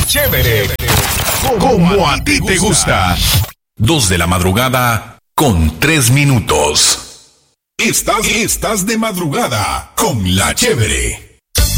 Chévere. Como a ti te gusta. 2:03 a.m. Estás de madrugada con La Chévere.